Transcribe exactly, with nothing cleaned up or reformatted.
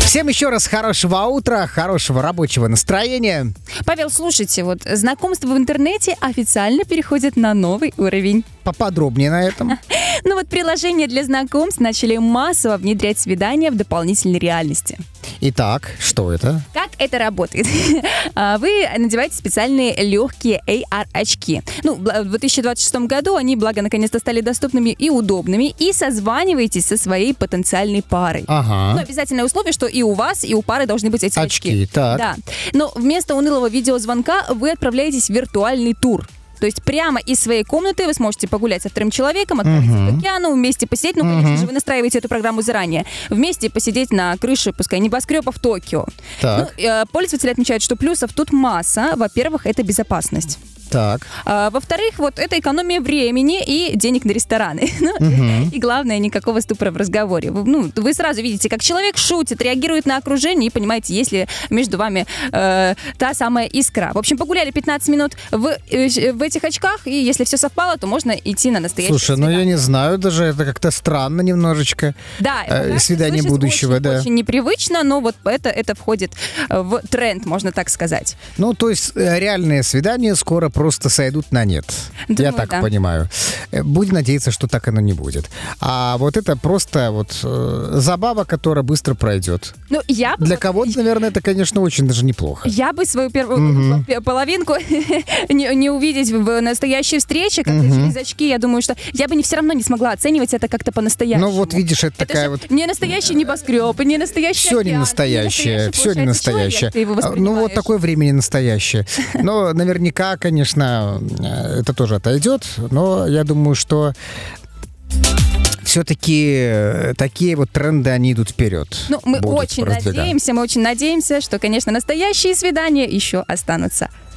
Всем еще раз хорошего утра, хорошего рабочего настроения. Павел, слушайте, вот знакомство в интернете официально переходит на новый уровень. Поподробнее на этом. Ну вот приложения для знакомств начали массово внедрять свидания в дополнительной реальности. Итак, что это? Как это работает? Вы надеваете специальные легкие эй ар-очки. Ну, в две тысячи двадцать шестом году они, благо, наконец-то стали доступными и удобными, и созваниваетесь со своей потенциальной парой. Ага. Но обязательное условие, что и у вас, и у пары должны быть эти очки. Очки, так. Да. Но вместо унылого видеозвонка вы отправляетесь в виртуальный тур. То есть прямо из своей комнаты вы сможете погулять со вторым человеком, отправиться uh-huh. к океану, вместе посидеть, ну, конечно uh-huh. же, вы настраиваете эту программу заранее, вместе посидеть на крыше, пускай, небоскреба в Токио. Так. Ну, э, пользователи отмечают, что плюсов тут масса. Во-первых, это безопасность. Так. А, во-вторых, вот это экономия времени и денег на рестораны. Uh-huh. И главное, никакого ступора в разговоре. Вы, ну, вы сразу видите, как человек шутит, реагирует на окружение и понимаете, есть ли между вами э, та самая искра. В общем, погуляли пятнадцать минут в, э, в этих очках, и если все совпало, то можно идти на настоящее Слушай, свидание. ну я не знаю, даже это как-то странно немножечко. Да, э, свидание будущего, очень, да. Очень непривычно, но вот это, это входит в тренд, можно так сказать. Ну, то есть реальные свидания скоро просто сойдут на нет. Думаю, я так да. понимаю. Будем надеяться, что так оно не будет. А вот это просто вот э, забава, которая быстро пройдет. Ну, я Для вот, кого-то, наверное, это, конечно, очень даже неплохо. Я бы свою первую угу. половинку не, не увидеть в настоящей встрече, как угу. через очки, я думаю, что я бы не, все равно не смогла оценивать это как-то по-настоящему. Ну, вот видишь, это, это такая вот... не настоящий небоскреб, не настоящий Все океан, не настоящее, не все не настоящее. Человек, ну, вот такое время не настоящее. Но наверняка, конечно, это тоже отойдет, но я думаю, что все-таки такие вот тренды, они идут вперед. Ну, мы очень надеемся, мы очень надеемся, что, конечно, настоящие свидания еще останутся.